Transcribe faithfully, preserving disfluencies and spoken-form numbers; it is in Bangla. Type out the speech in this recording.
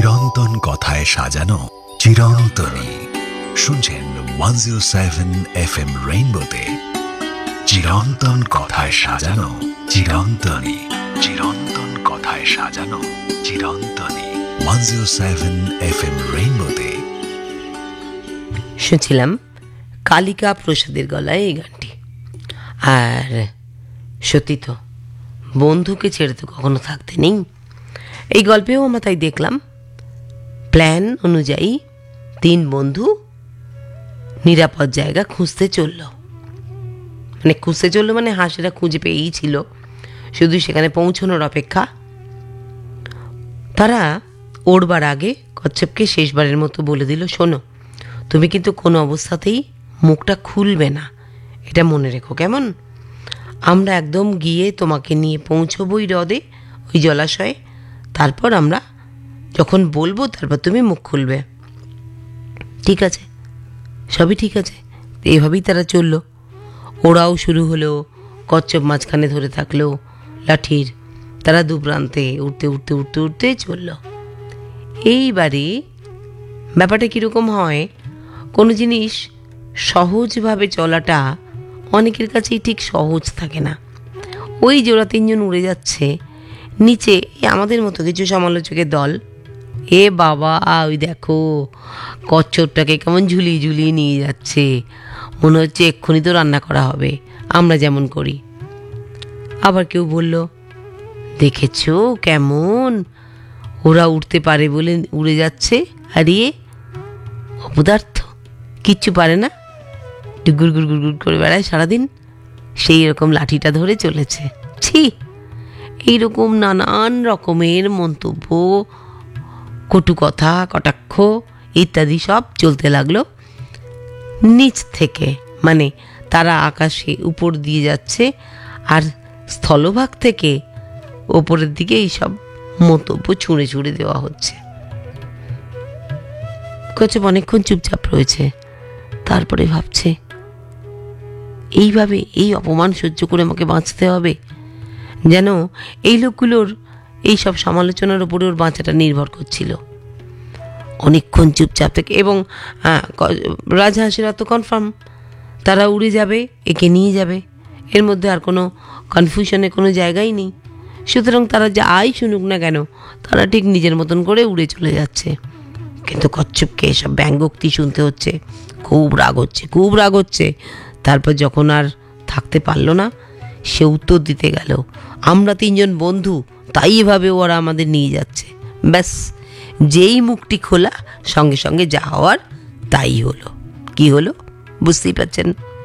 চিরন্তন কথায় সাজানো চিরন্তনী। শুনছেন one zero seven F M রেইনবোতে চিরন্তন কথায় সাজানো চিরন্তনী। চিরন্তন কথায় সাজানো চিরন্তনী। One zero seven F M রেইনবোতে শুনছিলাম কালিকা প্রসাদের গলায় এই গানটি। আর সত্যি তো, বন্ধুকে ছেড়ে তো কখনো থাকতে নেই। এই গল্পেও আমরা তাই দেখলাম, প্ল্যান অনুযায়ী তিন বন্ধু নিরাপদ জায়গা খুঁজতে চলল। মানে খুঁজতে চললো মানে হাঁসেরা খুঁজে পেয়েই ছিল, শুধু সেখানে পৌঁছানোর অপেক্ষা। তারা ওড়বার আগে কচ্ছপকে শেষবারের মতো বলে দিল, শোনো, তুমি কিন্তু কোনো অবস্থাতেই মুখটা খুলবে না, এটা মনে রেখো, কেমন? আমরা একদম গিয়ে তোমাকে নিয়ে পৌঁছবই হ্রদে, ওই জলাশয়ে। তারপর আমরা যখন বলবো তারপর তুমি মুখ খুলবে। ঠিক আছে, সবই ঠিক আছে। এইভাবেই তারা চলল। ওরাও শুরু হলো, কচ্ছপ মাঝখানে ধরে থাকলো লাঠির। তারা দুপ্রান্তে উঠতে উঠতে উঠতে উঠতে চলল। এইবারে ব্যাপারটা কীরকম হয়, কোনো জিনিস সহজভাবে চলাটা অনেকের কাছেই ঠিক সহজ থাকে না। ওই যে ওরা তিনজন উড়ে যাচ্ছে, নিচে আমাদের মতো কিছু সমালোচকের দল, এ বাবা ওই দেখো কচ্ছপটাকে কেমন ঝুলিয়ে ঝুলিয়ে নিয়ে যাচ্ছে, মনে হচ্ছে এক্ষুনি তো রান্না করা হবে, আমরা যেমন করি। আবার কেউ বলল, দেখেছো কেমন ওরা উঠতে পারে বলে উড়ে যাচ্ছে, আর ইয়ে অপদার্থ, কিচ্ছু পারে না, গুড় গুড় গুড় গুড় করে বেড়ায় সারাদিন, সেই রকম লাঠিটা ধরে চলেছে। ছি, এইরকম নানান রকমের মন্তব্য, কটু কথা, কটাক্ষ ইত্যাদি সব চলতে লাগলো নিচ থেকে। মানে তারা আকাশে উপর দিয়ে যাচ্ছে, আর স্থলভাগ থেকে ওপরের দিকে এইসব মন্তব্য ছুঁড়ে ছুঁড়ে দেওয়া হচ্ছে। কচ্ছপ অনেকক্ষণ চুপচাপ রয়েছে, তারপরে ভাবছে, এইভাবে এই অপমান সহ্য করে আমাকে বাঁচতে হবে, যেন এই লোকগুলোর এই সব সমালোচনার উপরে ওর বাঁচাটা নির্ভর করছিল। অনেকক্ষণ চুপচাপ থেকে, এবং রাজহাঁসেরা তো কনফার্ম তারা উড়ে যাবে, একে নিয়ে যাবে, এর মধ্যে আর কোনো কনফিউশনের কোনো জায়গাই নেই। সুতরাং তারা যা আই শুনুক না কেন, তারা ঠিক নিজের মতন করে উড়ে চলে যাচ্ছে। কিন্তু কচ্ছপকে এসব ব্যঙ্গোক্তি শুনতে হচ্ছে, খুব রাগ হচ্ছে, খুব রাগ হচ্ছে। তারপর যখন আর থাকতে পারলো না, সে উত্তর দিতে গেল, আমরা তিনজন বন্ধু, তাই এভাবে ওরা আমাদের নিয়ে যাচ্ছে। ব্যাস, যেই মুখটি খোলা, সঙ্গে সঙ্গে যা হওয়ার তাই হলো। কি হলো বুঝতেই পারছেন।